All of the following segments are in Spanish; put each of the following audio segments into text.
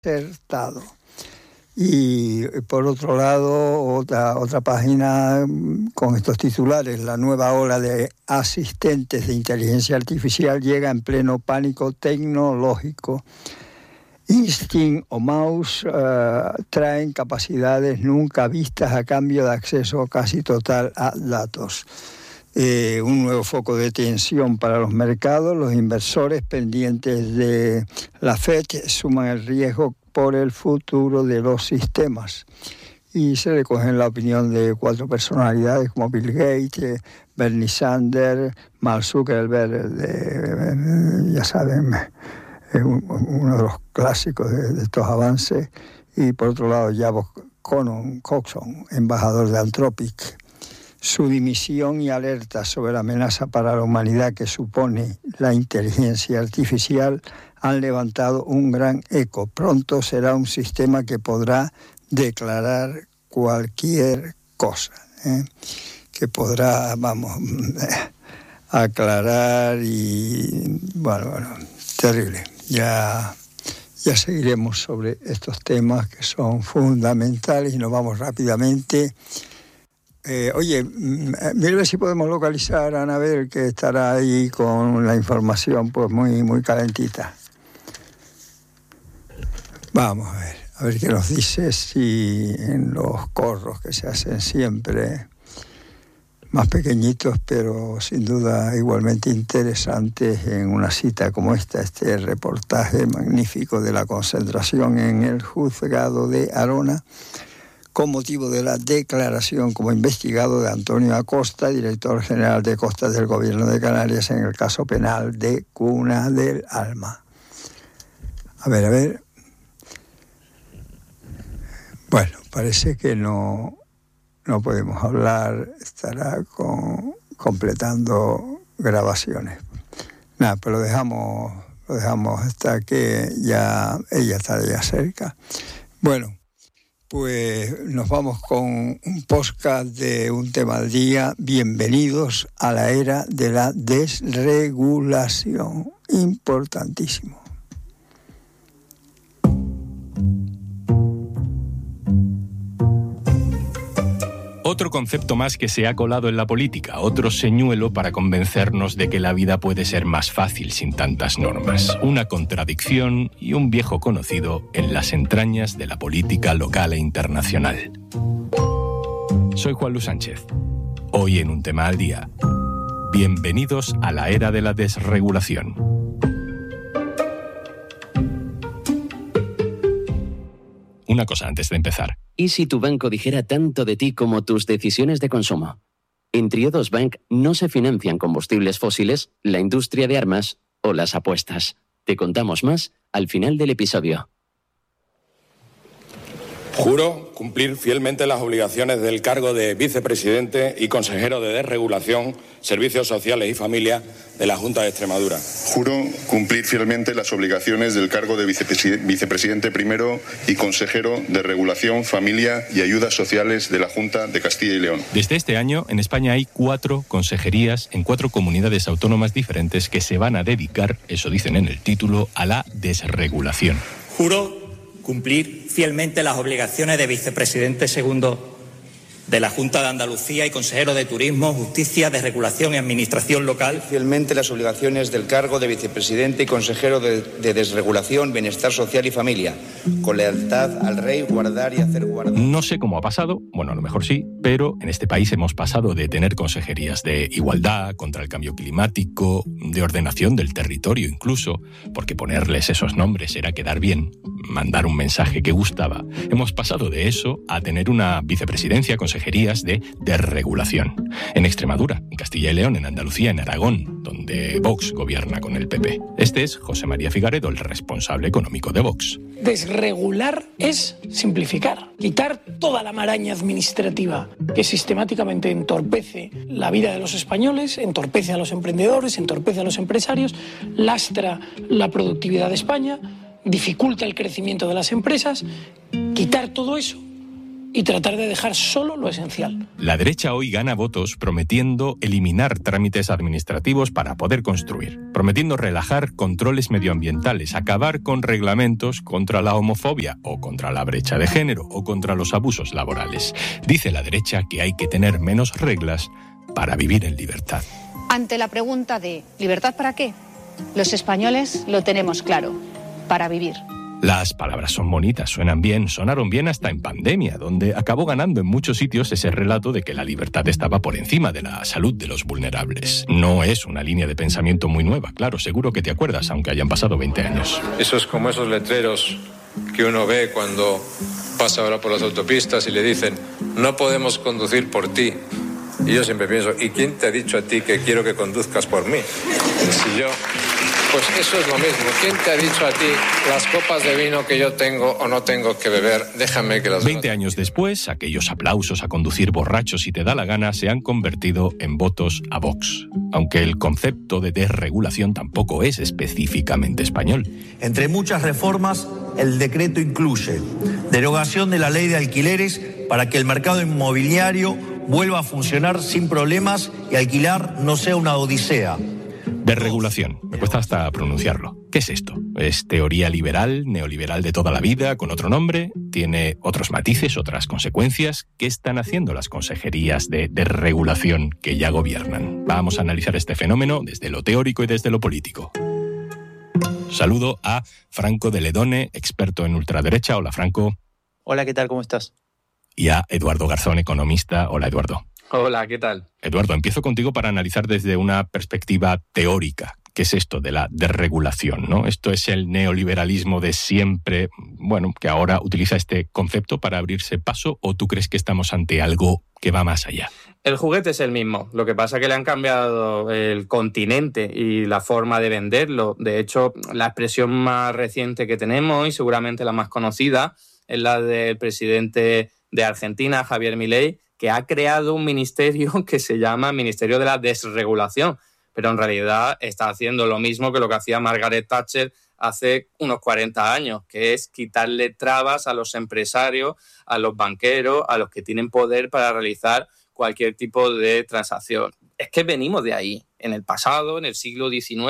acertado. Y por otro lado, otra página con estos titulares: la nueva ola de asistentes de inteligencia artificial llega en pleno pánico tecnológico. Instinct o Mouse traen capacidades nunca vistas a cambio de acceso casi total a datos. Un nuevo foco de tensión para los mercados. Los inversores pendientes de la Fed suman el riesgo por el futuro de los sistemas. Y se recogen la opinión de 4 personalidades como Bill Gates, Bernie Sanders, Mark Zuckerberg, ya saben, uno de los clásicos de estos avances. Y por otro lado, Jacob Coxon, embajador de Anthropic. Su dimisión y alerta sobre la amenaza para la humanidad que supone la inteligencia artificial han levantado un gran eco. Pronto será un sistema que podrá declarar cualquier cosa, que podrá, aclarar y, bueno, terrible. Ya seguiremos sobre estos temas que son fundamentales y nos vamos rápidamente. Oye, mira a ver si podemos localizar a Anabel, que estará ahí con la información pues muy calentita. Vamos a ver qué nos dice, si en los corros que se hacen siempre más pequeñitos, pero sin duda igualmente interesantes, en una cita como esta, este reportaje magnífico de la concentración en el juzgado de Arona, con motivo de la declaración como investigado de Antonio Acosta, director general de Costas del Gobierno de Canarias, en el caso penal de Cuna del Alma. A ver. Bueno, parece que no podemos hablar, estará completando grabaciones. Nada, pero lo dejamos hasta que ella está ya cerca. Bueno, pues nos vamos con un podcast de un tema al día. Bienvenidos a la era de la desregulación. Importantísimo. Otro concepto más que se ha colado en la política, otro señuelo para convencernos de que la vida puede ser más fácil sin tantas normas. Una contradicción y un viejo conocido en las entrañas de la política local e internacional. Soy Juan Luis Sánchez. Hoy en Un Tema al Día. Bienvenidos a la era de la desregulación. Una cosa antes de empezar. ¿Y si tu banco dijera tanto de ti como tus decisiones de consumo? En Triodos Bank no se financian combustibles fósiles, la industria de armas o las apuestas. Te contamos más al final del episodio. Juro cumplir fielmente las obligaciones del cargo de vicepresidente y consejero de Desregulación, Servicios Sociales y Familia de la Junta de Extremadura. Juro cumplir fielmente las obligaciones del cargo de vicepresidente primero y consejero de Regulación, Familia y Ayudas Sociales de la Junta de Castilla y León. Desde este año, en España hay 4 consejerías en 4 comunidades autónomas diferentes que se van a dedicar, eso dicen en el título, a la desregulación. Juro cumplir fielmente las obligaciones de vicepresidente segundo de la Junta de Andalucía y consejero de Turismo, Justicia, Desregulación y Administración Local. Fielmente las obligaciones del cargo de vicepresidente y consejero de Desregulación, Bienestar Social y Familia, con lealtad al Rey, guardar y hacer guardar. No sé cómo ha pasado, bueno, a lo mejor sí, pero en este país hemos pasado de tener consejerías de igualdad, contra el cambio climático, de ordenación del territorio incluso, porque ponerles esos nombres era quedar bien, mandar un mensaje que gustaba. Hemos pasado de eso a tener una vicepresidencia, consejerías de desregulación. En Extremadura, en Castilla y León, en Andalucía, en Aragón, donde Vox gobierna con el PP. Este es José María Figaredo, el responsable económico de Vox. Desregular es simplificar, quitar toda la maraña administrativa que sistemáticamente entorpece la vida de los españoles, entorpece a los emprendedores, entorpece a los empresarios, lastra la productividad de España, dificulta el crecimiento de las empresas. Quitar todo eso y tratar de dejar solo lo esencial. La derecha hoy gana votos prometiendo eliminar trámites administrativos para poder construir, prometiendo relajar controles medioambientales, acabar con reglamentos contra la homofobia o contra la brecha de género o contra los abusos laborales. Dice la derecha que hay que tener menos reglas para vivir en libertad. Ante la pregunta de ¿libertad para qué? Los españoles lo tenemos claro, para vivir. Las palabras son bonitas, suenan bien, sonaron bien hasta en pandemia, donde acabó ganando en muchos sitios ese relato de que la libertad estaba por encima de la salud de los vulnerables. No es una línea de pensamiento muy nueva, claro, seguro que te acuerdas, aunque hayan pasado 20 años. Eso es como esos letreros que uno ve cuando pasa ahora por las autopistas y le dicen, no podemos conducir por ti. Y yo siempre pienso, ¿y quién te ha dicho a ti que quiero que conduzcas por mí? Si yo... Pues eso es lo mismo. ¿Quién te ha dicho a ti las copas de vino que yo tengo o no tengo que beber? Déjame que las... 20 años después, aquellos aplausos a conducir borracho si te da la gana se han convertido en votos a Vox. Aunque el concepto de desregulación tampoco es específicamente español. Entre muchas reformas, el decreto incluye derogación de la ley de alquileres para que el mercado inmobiliario vuelva a funcionar sin problemas y alquilar no sea una odisea. Desregulación, me cuesta hasta pronunciarlo. ¿Qué es esto? ¿Es teoría liberal, neoliberal de toda la vida, con otro nombre? ¿Tiene otros matices, otras consecuencias? ¿Qué están haciendo las consejerías de desregulación que ya gobiernan? Vamos a analizar este fenómeno desde lo teórico y desde lo político. Saludo a Franco de Ledone, experto en ultraderecha. Hola, Franco. Hola, ¿qué tal? ¿Cómo estás? Y a Eduardo Garzón, economista. Hola, Eduardo. Hola, ¿qué tal? Eduardo, empiezo contigo para analizar desde una perspectiva teórica. ¿Qué es esto de la desregulación, ¿no? ¿Esto es el neoliberalismo de siempre, bueno, que ahora utiliza este concepto para abrirse paso, o tú crees que estamos ante algo que va más allá? El juguete es el mismo, lo que pasa es que le han cambiado el continente y la forma de venderlo. De hecho, la expresión más reciente que tenemos, y seguramente la más conocida, es la del presidente de Argentina, Javier Milei, que ha creado un ministerio que se llama Ministerio de la Desregulación, pero en realidad está haciendo lo mismo que lo que hacía Margaret Thatcher hace unos 40 años, que es quitarle trabas a los empresarios, a los banqueros, a los que tienen poder para realizar cualquier tipo de transacción. Es que venimos de ahí, en el pasado, en el siglo XIX,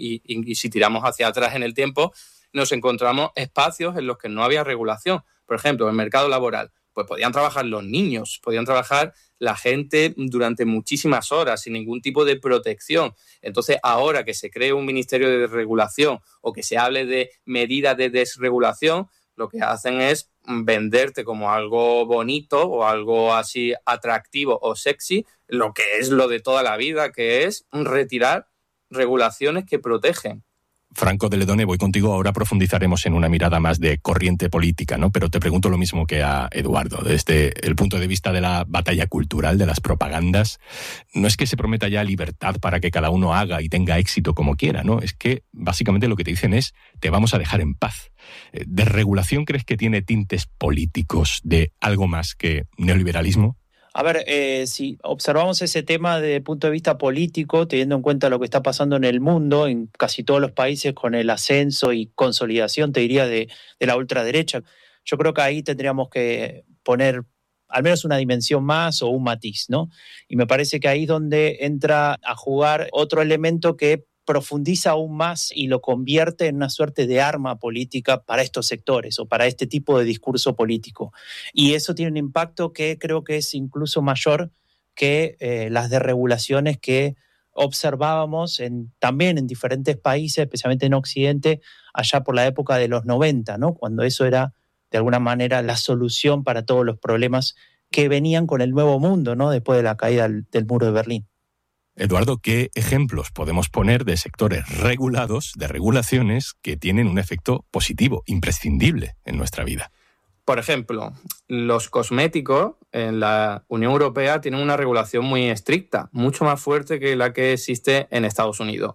y si tiramos hacia atrás en el tiempo, nos encontramos espacios en los que no había regulación. Por ejemplo, el mercado laboral. Pues podían trabajar los niños, podían trabajar la gente durante muchísimas horas sin ningún tipo de protección. Entonces, ahora que se cree un ministerio de desregulación o que se hable de medidas de desregulación, lo que hacen es venderte como algo bonito o algo así atractivo o sexy, lo que es lo de toda la vida, que es retirar regulaciones que protegen. Franco de Ledone, voy contigo, ahora profundizaremos en una mirada más de corriente política, ¿no? Pero te pregunto lo mismo que a Eduardo, desde el punto de vista de la batalla cultural, de las propagandas. No es que se prometa ya libertad para que cada uno haga y tenga éxito como quiera, ¿no? Es que básicamente lo que te dicen es, te vamos a dejar en paz. ¿Desregulación crees que tiene tintes políticos de algo más que neoliberalismo? A ver, si observamos ese tema desde el punto de vista político, teniendo en cuenta lo que está pasando en el mundo, en casi todos los países con el ascenso y consolidación, te diría, de la ultraderecha, yo creo que ahí tendríamos que poner al menos una dimensión más o un matiz, ¿no? Y me parece que ahí es donde entra a jugar otro elemento que profundiza aún más y lo convierte en una suerte de arma política para estos sectores o para este tipo de discurso político. Y eso tiene un impacto que creo que es incluso mayor que las desregulaciones que observábamos también en diferentes países, especialmente en Occidente, allá por la época de los 90, ¿no? Cuando eso era, de alguna manera, la solución para todos los problemas que venían con el nuevo mundo, ¿no? Después de la caída del muro de Berlín. Eduardo, ¿qué ejemplos podemos poner de sectores regulados, de regulaciones que tienen un efecto positivo, imprescindible en nuestra vida? Por ejemplo, los cosméticos en la Unión Europea tienen una regulación muy estricta, mucho más fuerte que la que existe en Estados Unidos.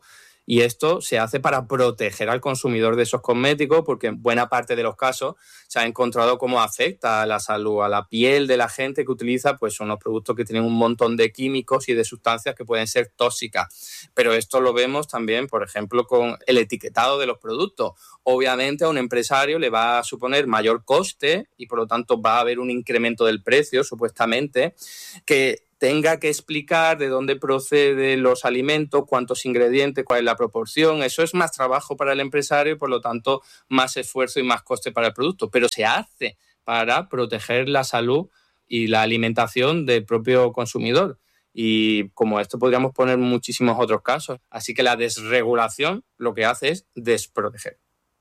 Y esto se hace para proteger al consumidor de esos cosméticos, porque en buena parte de los casos se ha encontrado cómo afecta a la salud, a la piel de la gente que utiliza pues unos productos que tienen un montón de químicos y de sustancias que pueden ser tóxicas. Pero esto lo vemos también, por ejemplo, con el etiquetado de los productos. Obviamente a un empresario le va a suponer mayor coste y por lo tanto va a haber un incremento del precio, supuestamente, que tenga que explicar de dónde proceden los alimentos, cuántos ingredientes, cuál es la proporción. Eso es más trabajo para el empresario y, por lo tanto, más esfuerzo y más coste para el producto. Pero se hace para proteger la salud y la alimentación del propio consumidor. Y como esto podríamos poner muchísimos otros casos. Así que la desregulación lo que hace es desproteger.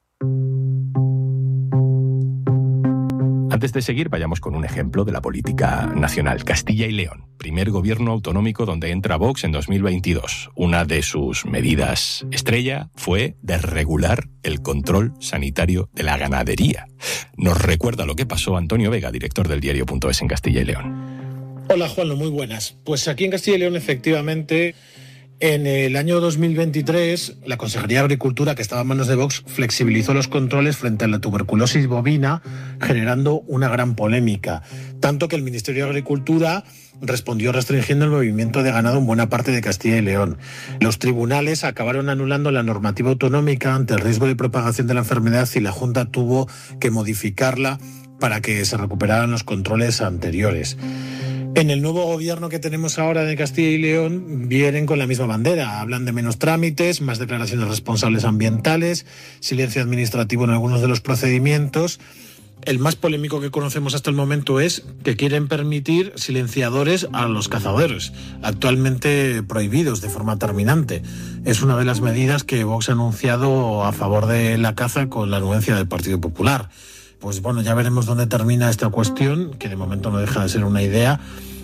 Antes de seguir, vayamos con un ejemplo de la política nacional. Castilla y León, primer gobierno autonómico donde entra Vox en 2022. Una de sus medidas estrella fue desregular el control sanitario de la ganadería. Nos recuerda lo que pasó Antonio Vega, director del diario.es en Castilla y León. Hola, Juanlo, muy buenas. Pues aquí en Castilla y León, efectivamente, en el año 2023, la Consejería de Agricultura, que estaba en manos de Vox, flexibilizó los controles frente a la tuberculosis bovina, generando una gran polémica. Tanto que el Ministerio de Agricultura respondió restringiendo el movimiento de ganado en buena parte de Castilla y León. Los tribunales acabaron anulando la normativa autonómica ante el riesgo de propagación de la enfermedad y la Junta tuvo que modificarla para que se recuperaran los controles anteriores. En el nuevo gobierno que tenemos ahora de Castilla y León vienen con la misma bandera. Hablan de menos trámites, más declaraciones responsables ambientales, silencio administrativo en algunos de los procedimientos. El más polémico que conocemos hasta el momento es que quieren permitir silenciadores a los cazadores, actualmente prohibidos de forma terminante. Es una de las medidas que Vox ha anunciado a favor de la caza con la anuencia del Partido Popular. Pues bueno, ya veremos dónde termina esta cuestión, que de momento no deja de ser una idea,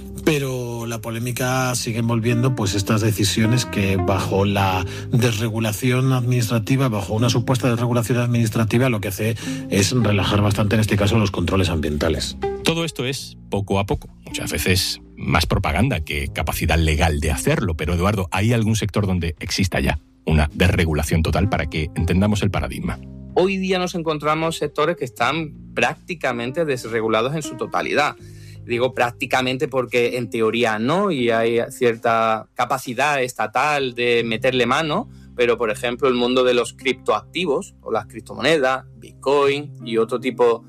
pero la polémica sigue envolviendo pues estas decisiones que bajo la desregulación administrativa, bajo una supuesta desregulación administrativa, lo que hace es relajar bastante, en este caso, los controles ambientales. Todo esto es poco a poco, muchas veces más propaganda que capacidad legal de hacerlo, pero Eduardo, ¿hay algún sector donde exista ya una desregulación total para que entendamos el paradigma? Hoy día nos encontramos sectores que están prácticamente desregulados en su totalidad. Digo prácticamente porque en teoría no, y hay cierta capacidad estatal de meterle mano, pero por ejemplo el mundo de los criptoactivos o las criptomonedas, Bitcoin y otro tipo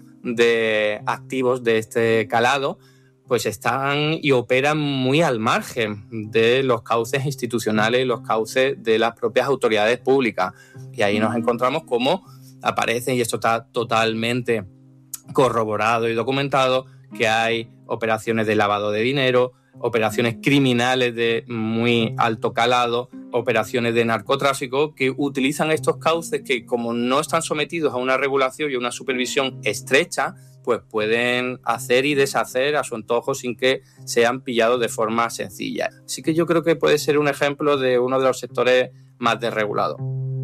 de activos de este calado, pues están y operan muy al margen de los cauces institucionales y los cauces de las propias autoridades públicas. Y ahí nos encontramos como aparecen, y esto está totalmente corroborado y documentado, que hay operaciones de lavado de dinero, operaciones criminales de muy alto calado, operaciones de narcotráfico que utilizan estos cauces que, como no están sometidos a una regulación y a una supervisión estrecha, pues pueden hacer y deshacer a su antojo sin que sean pillados de forma sencilla. Así que yo creo que puede ser un ejemplo de uno de los sectores más desregulados.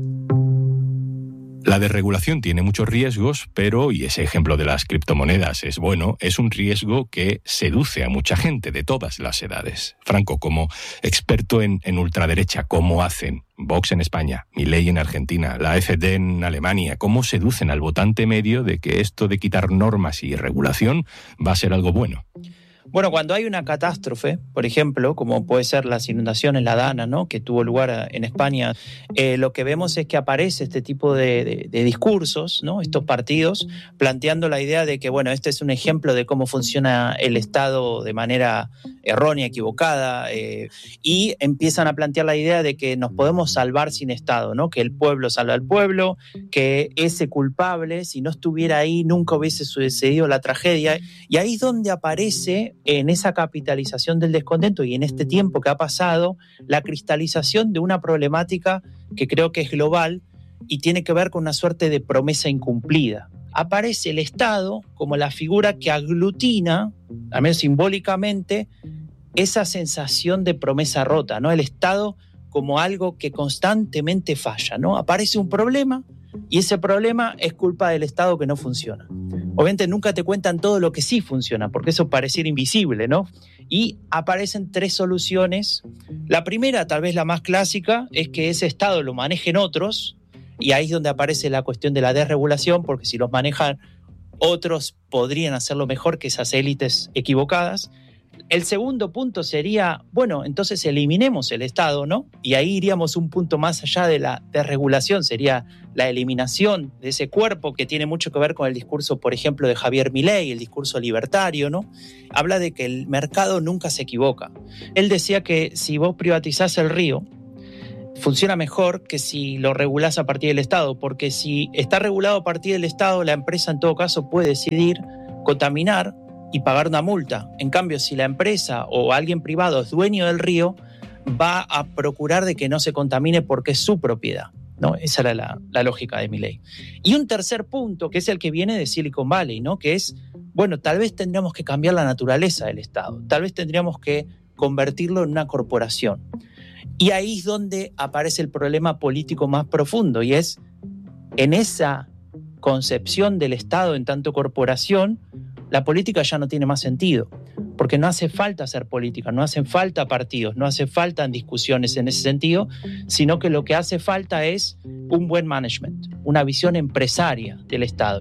La desregulación tiene muchos riesgos, pero, y ese ejemplo de las criptomonedas es bueno, es un riesgo que seduce a mucha gente de todas las edades. Franco, como experto en ultraderecha, ¿cómo hacen Vox en España, Milei en Argentina, la AfD en Alemania? ¿Cómo seducen al votante medio de que esto de quitar normas y regulación va a ser algo bueno? Bueno, cuando hay una catástrofe, por ejemplo, como puede ser las inundaciones, la Dana, ¿no?, que tuvo lugar en España, lo que vemos es que aparece este tipo de discursos, ¿no?, estos partidos, planteando la idea de que, bueno, este es un ejemplo de cómo funciona el Estado de manera errónea, equivocada, y empiezan a plantear la idea de que nos podemos salvar sin Estado, ¿no?, que el pueblo salva al pueblo, que ese culpable, si no estuviera ahí, nunca hubiese sucedido la tragedia. Y ahí es donde aparece, en esa capitalización del descontento y en este tiempo que ha pasado, la cristalización de una problemática que creo que es global y tiene que ver con una suerte de promesa incumplida. Aparece el Estado como la figura que aglutina, al menos simbólicamente, esa sensación de promesa rota, ¿no? El Estado como algo que constantemente falla, ¿no? Aparece un problema y ese problema es culpa del Estado que no funciona. Obviamente nunca te cuentan todo lo que sí funciona, porque eso pareciera invisible, ¿no? Y aparecen 3 soluciones. La primera, tal vez la más clásica, es que ese Estado lo manejen otros, y ahí es donde aparece la cuestión de la desregulación, porque si los manejan otros podrían hacerlo mejor que esas élites equivocadas. El segundo punto sería, bueno, entonces eliminemos el Estado, ¿no? Y ahí iríamos un punto más allá de la desregulación, sería la eliminación de ese cuerpo que tiene mucho que ver con el discurso, por ejemplo, de Javier Milei, el discurso libertario, ¿no? Habla de que el mercado nunca se equivoca. Él decía que si vos privatizás el río, funciona mejor que si lo regulás a partir del Estado, porque si está regulado a partir del Estado, la empresa en todo caso puede decidir contaminar y pagar una multa. En cambio, si la empresa o alguien privado es dueño del río, va a procurar de que no se contamine porque es su propiedad, ¿no? Esa era la lógica de Milei. Y un tercer punto, que es el que viene de Silicon Valley, ¿no? Que es, bueno, tal vez tendríamos que cambiar la naturaleza del Estado, tal vez tendríamos que convertirlo en una corporación. Y ahí es donde aparece el problema político más profundo, y es en esa concepción del Estado en tanto corporación, la política ya no tiene más sentido, porque no hace falta hacer política, no hacen falta partidos, no hace falta discusiones en ese sentido, sino que lo que hace falta es un buen management, una visión empresaria del Estado.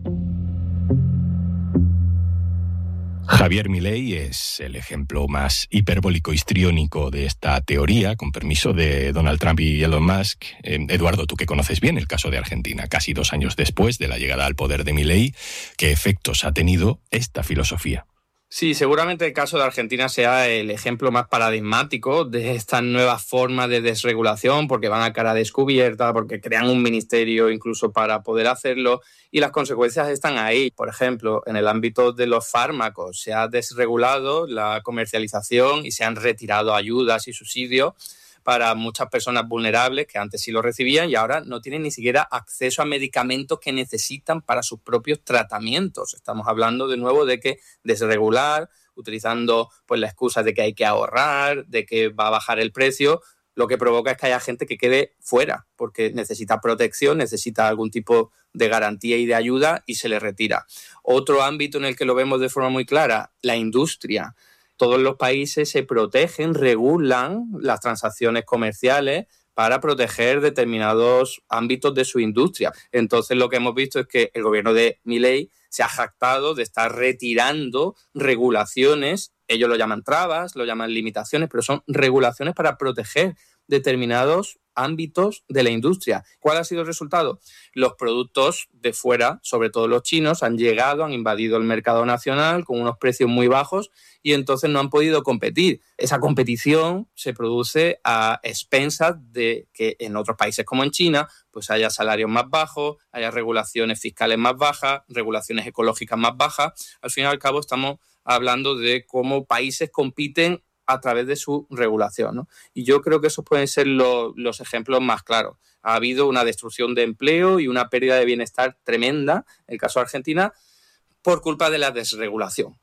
Javier Milei es el ejemplo más hiperbólico histriónico de esta teoría, con permiso de Donald Trump y Elon Musk. Eduardo, tú que conoces bien el caso de Argentina, casi 2 años después de la llegada al poder de Milei, ¿qué efectos ha tenido esta filosofía? Sí, seguramente el caso de Argentina sea el ejemplo más paradigmático de estas nuevas formas de desregulación, porque van a cara descubierta, porque crean un ministerio incluso para poder hacerlo, y las consecuencias están ahí. Por ejemplo, en el ámbito de los fármacos se ha desregulado la comercialización y se han retirado ayudas y subsidios para muchas personas vulnerables que antes sí lo recibían y ahora no tienen ni siquiera acceso a medicamentos que necesitan para sus propios tratamientos. Estamos hablando de nuevo de que desregular, utilizando pues la excusa de que hay que ahorrar, de que va a bajar el precio, lo que provoca es que haya gente que quede fuera porque necesita protección, necesita algún tipo de garantía y de ayuda y se le retira. Otro ámbito en el que lo vemos de forma muy clara, la industria. Todos los países se protegen, regulan las transacciones comerciales para proteger determinados ámbitos de su industria. Entonces lo que hemos visto es que el gobierno de Milei se ha jactado de estar retirando regulaciones, ellos lo llaman trabas, lo llaman limitaciones, pero son regulaciones para proteger determinados ámbitos de la industria. ¿Cuál ha sido el resultado? Los productos de fuera, sobre todo los chinos, han llegado, han invadido el mercado nacional con unos precios muy bajos y entonces no han podido competir. Esa competición se produce a expensas de que en otros países como en China pues haya salarios más bajos, haya regulaciones fiscales más bajas, regulaciones ecológicas más bajas. Al fin y al cabo estamos hablando de cómo países compiten a través de su regulación, ¿no? Y yo creo que esos pueden ser los ejemplos más claros. Ha habido una destrucción de empleo y una pérdida de bienestar tremenda, en el caso de Argentina, por culpa de la desregulación.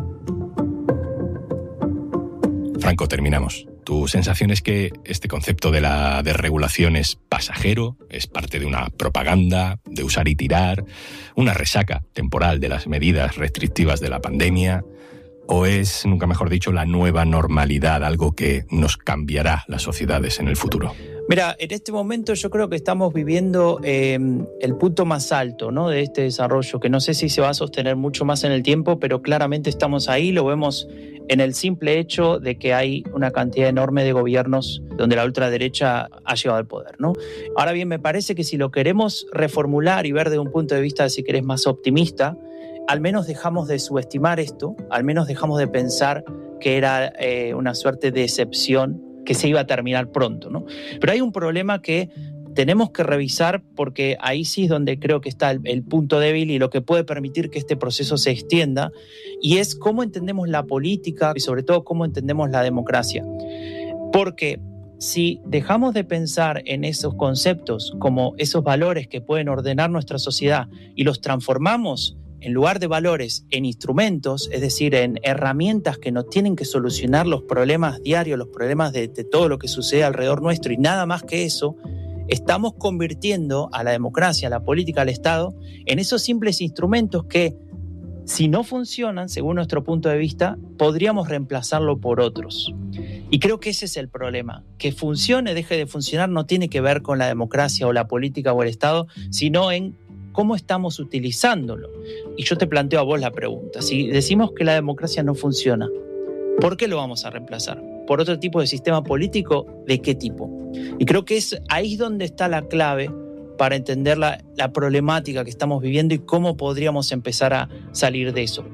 Franco, terminamos. ¿Tu sensación es que este concepto de la desregulación es pasajero, es parte de una propaganda, de usar y tirar, una resaca temporal de las medidas restrictivas de la pandemia? ¿O es, nunca mejor dicho, la nueva normalidad, algo que nos cambiará las sociedades en el futuro? Mira, en este momento yo creo que estamos viviendo el punto más alto, ¿no?, de este desarrollo, que no sé si se va a sostener mucho más en el tiempo, pero claramente estamos ahí, lo vemos en el simple hecho de que hay una cantidad enorme de gobiernos donde la ultraderecha ha llegado al poder, ¿no? Ahora bien, me parece que si lo queremos reformular y ver desde un punto de vista, si querés, más optimista, al menos dejamos de subestimar esto, al menos dejamos de pensar que era una suerte de excepción que se iba a terminar pronto, ¿no? Pero hay un problema que tenemos que revisar porque ahí sí es donde creo que está el punto débil y lo que puede permitir que este proceso se extienda, y es cómo entendemos la política y sobre todo cómo entendemos la democracia. Porque si dejamos de pensar en esos conceptos como esos valores que pueden ordenar nuestra sociedad y los transformamos en lugar de valores en instrumentos, es decir, en herramientas que nos tienen que solucionar los problemas diarios, los problemas de todo lo que sucede alrededor nuestro y nada más que eso, estamos convirtiendo a la democracia, a la política, al Estado, en esos simples instrumentos que si no funcionan, según nuestro punto de vista, podríamos reemplazarlo por otros. Y creo que ese es el problema. Que funcione, deje de funcionar, no tiene que ver con la democracia o la política o el Estado, sino en cómo estamos utilizándolo. Y yo te planteo a vos la pregunta. Si decimos que la democracia no funciona, ¿por qué lo vamos a reemplazar? ¿Por otro tipo de sistema político? ¿De qué tipo? Y creo que es ahí donde está la clave para entender la problemática que estamos viviendo y cómo podríamos empezar a salir de eso.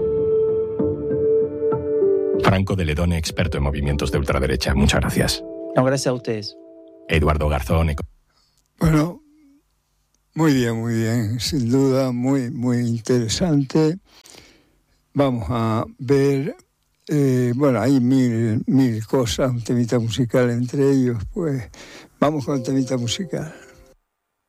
Franco de Ledone, experto en movimientos de ultraderecha. Muchas gracias. No, gracias a ustedes. Eduardo Garzón. Bueno, muy bien. Sin duda, muy, muy interesante. Vamos a ver, hay mil cosas, un temita musical entre ellos, pues vamos con el temita musical.